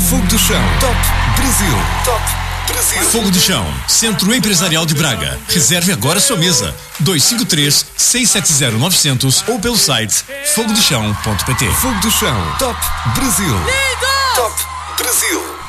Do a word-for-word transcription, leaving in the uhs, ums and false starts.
Fogo do Chão. Top Brasil. Top Brasil. Fogo do Chão, Centro Empresarial de Braga. Reserve agora sua mesa. dois cinco três, seis sete zero, nove zero zero ou pelo site fogo do chão ponto pt. Fogo do Chão. Top Brasil. Lindo! Top Brasil.